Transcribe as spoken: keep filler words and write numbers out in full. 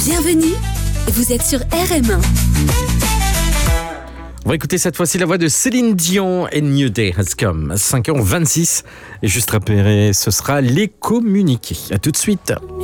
Bienvenue, vous êtes sur R M un. On va écouter cette fois-ci la voix de Céline Dion et New Day Has Come. cinq heures vingt-six. Et juste après, ce sera Les Communiqués. À tout de suite.